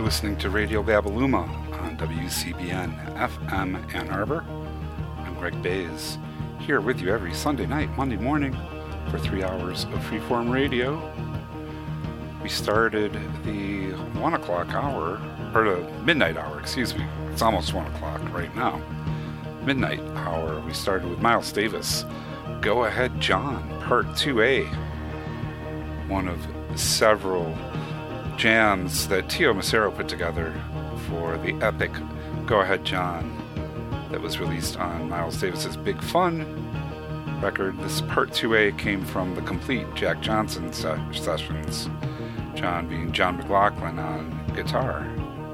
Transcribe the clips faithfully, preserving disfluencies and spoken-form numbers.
listening to Radio Babaluma on W C B N F M Ann Arbor. I'm Greg Bays, here with you every Sunday night, Monday morning, for three hours of freeform radio. We started the one o'clock hour, or the midnight hour, excuse me. It's almost one o'clock right now. Midnight hour, we started with Miles Davis, Go Ahead John, Part two A. One of several jams that Tio Macero put together for the epic Go Ahead John that was released on Miles Davis's Big Fun record. This Part two A came from the complete Jack Johnson se- sessions, John being John McLaughlin on guitar,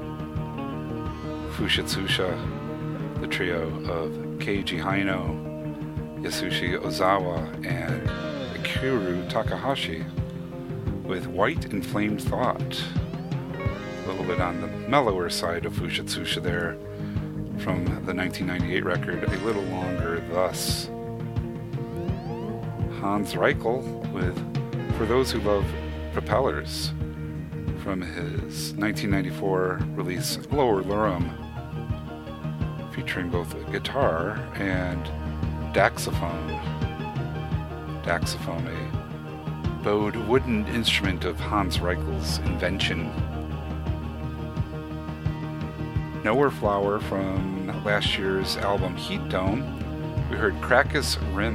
Fushitsusha, the trio of Keiji Haino, Yasushi Ozawa, and Akira Takahashi, with White Inflamed Thought. A little bit on the mellower side of Fushitsusha there, from the nineteen ninety-eight record, A Little Longer Thus. Hans Reichel with For Those Who Love Propellers, from his nineteen ninety-four release Lower Lurum, featuring both a guitar and daxophone. Daxophone, a bowed wooden instrument of Hans Reichel's invention. Nowhere Flower from last year's album Heat Dome. We heard Krakus Rim.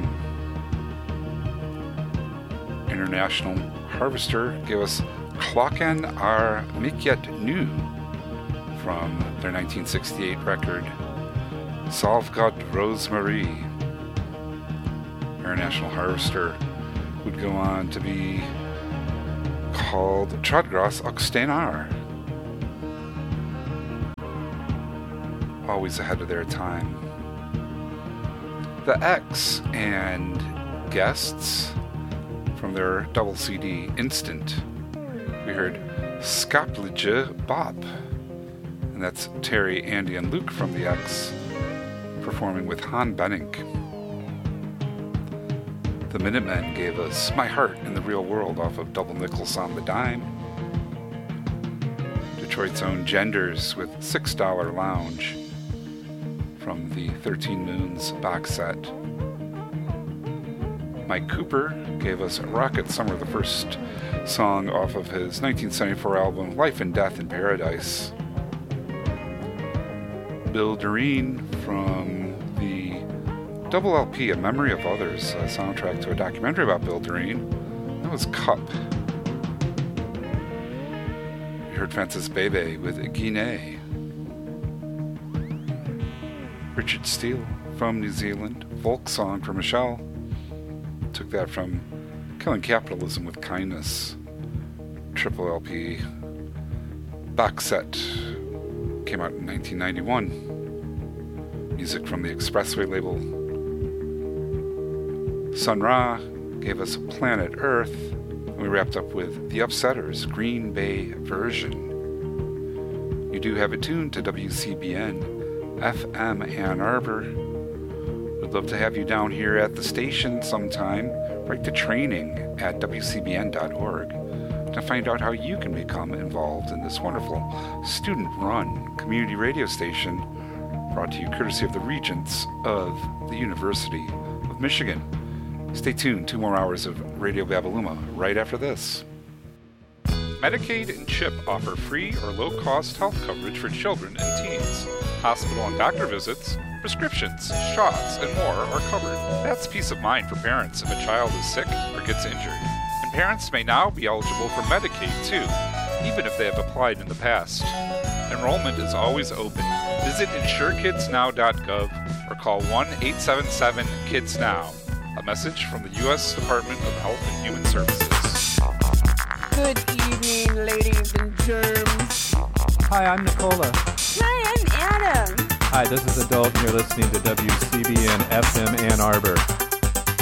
International Harvester gave us Klokken ar Mikyet Nu from their nineteen sixty-eight record Salvgott Rosemarie. International Harvester would go on to be called Tradgras och Stenar. Always ahead of their time. The X and Guests from their double C D Instant. We heard Skaplige Bop, and that's Terry, Andy, and Luke from the X performing with Han Benink. The Minutemen gave us My Heart in the Real World off of Double Nickels on the Dime. Detroit's own Genders with six dollar Lounge from the thirteen Moons box set. Mike Cooper gave us Rocket Summer, the first song off of his nineteen seventy-four album Life and Death in Paradise. Bill Doreen from the double L P, A Memory of Others, a soundtrack to a documentary about Bill Doreen. That was Cup. We heard Francis Bebe with Guinea. Richard Steele from New Zealand, Folk Song for Michelle. Took that from Killing Capitalism with Kindness, triple L P box set. Came out in nineteen ninety-one. Music from the Expressway label. Sun Ra gave us Planet Earth, and we wrapped up with The Upsetters, Green Bay Version. You do have it tuned to W C B N F M Ann Arbor. We'd love to have you down here at the station sometime. Write to training at W C B N dot org to find out how you can become involved in this wonderful student-run community radio station brought to you courtesy of the Regents of the University of Michigan. Stay tuned, two more hours of Radio Babaluma right after this. Medicaid and CHIP offer free or low-cost health coverage for children and teens. Hospital and doctor visits, prescriptions, shots, and more are covered. That's peace of mind for parents if a child is sick or gets injured. And parents may now be eligible for Medicaid too, even if they have applied in the past. Enrollment is always open. Visit insure kids now dot gov or call one eight seven seven kids now. A message from the U S Department of Health and Human Services. Good evening, ladies and germs. Hi, I'm Nicola. Hi, I'm Adam. Hi, this is Adult, and you're listening to W C B N F M Ann Arbor.